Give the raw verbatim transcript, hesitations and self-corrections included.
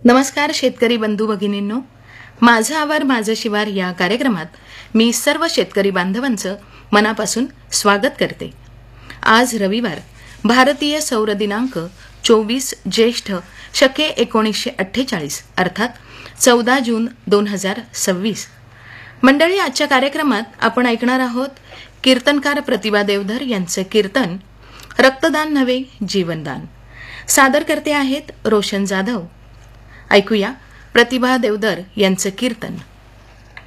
नमस्कार शेतकरी बंधू भगिनींनो, माझं आवार माझं शिवार या कार्यक्रमात मी सर्व शेतकरी बांधवांचं मनापासून स्वागत करते. आज रविवार, भारतीय सौर दिनांक चोवीस ज्येष्ठ शके एकोणीसशे अठ्ठेचाळीस अर्थात चौदा जून दोन हजार सव्वीस. मंडळी, आजच्या कार्यक्रमात आपण ऐकणार आहोत कीर्तनकार प्रतिभा देवधर यांचं कीर्तन रक्तदान नव्हे जीवनदान. सादर करते आहेत रोशन जाधव. ऐकूया प्रतिभा देवधर यांचं कीर्तन.